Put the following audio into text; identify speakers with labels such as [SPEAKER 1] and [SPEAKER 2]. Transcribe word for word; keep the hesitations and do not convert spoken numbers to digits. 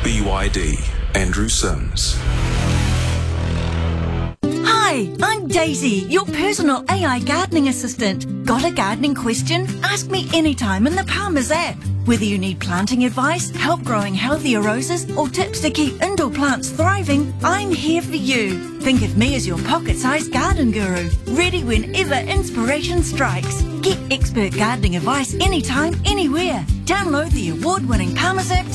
[SPEAKER 1] B Y D, Andrew Sims.
[SPEAKER 2] Hi, I'm Daisy, your personal A I gardening assistant. Got a gardening question? Ask me anytime in the Palmer's app. Whether you need planting advice, help growing healthier roses, or tips to keep indoor plants thriving, I'm here for you. Think of me as your pocket-sized garden guru, ready whenever inspiration strikes. Get expert gardening advice anytime, anywhere. Download the award-winning Palmer's app